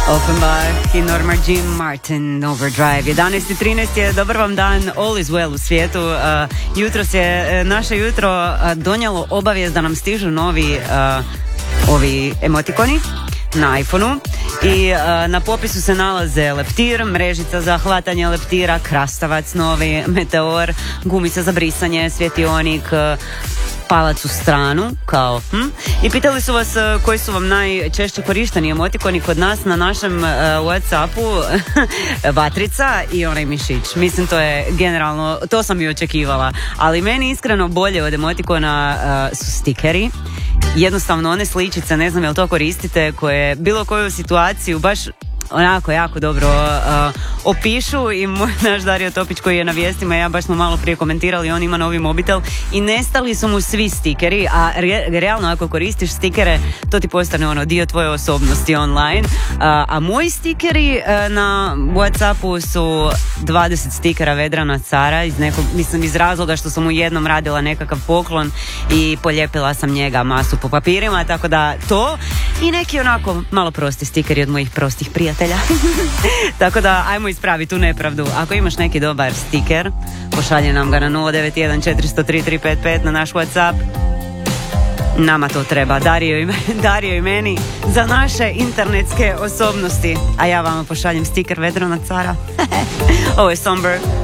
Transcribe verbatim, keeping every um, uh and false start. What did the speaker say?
Offenbach i Norma Jean Martin, Overdrive. jedanaest i trinaest je, dobar vam dan, all is well u svijetu. Uh, jutros je, uh, naše jutro uh, donijelo obavijest da nam stižu novi uh, ovi emotikoni na iPhoneu i uh, na popisu se nalaze leptir, mrežica za hvatanje leptira, krastavac novi, meteor, gumica za brisanje, svjetionik, uh, palac u stranu, kao hm? I pitali su vas uh, koji su vam najčešće korišteni emotikoni kod nas na našem uh, Whatsappu. Vatrica i onaj mišić. Mislim, to je generalno, to sam i očekivala, ali meni iskreno bolje od emotikona uh, su stikeri. Jednostavno one sličice, ne znam jel to koristite, koje bilo koju situaciju baš onako jako dobro uh, opišu i moj, naš Dario Topić koji je na vijestima, ja baš smo malo prije komentirali, on ima novi mobitel i nestali su mu svi stikeri, a re, realno ako koristiš stikere, to ti postane ono dio tvoje osobnosti online, uh, a moji stikeri uh, na Whatsappu su dvadeset stikera Vedrana Cara iz nekog, mislim iz razloga što sam mu jednom radila nekakav poklon i poljepila sam njega masu po papirima, tako da to i neki onako malo prosti stikeri od mojih prostih prijatelja. Tako da ajmo ispraviti tu nepravdu. Ako imaš neki dobar stiker, pošalje nam ga na nula devet jedan četiri zero tri tri pet pet na naš Whatsapp. Nama to treba, Dario i, Dario i meni, za naše internetske osobnosti. A ja vama pošaljem stiker Vedrana Cara. Ovo je Somber.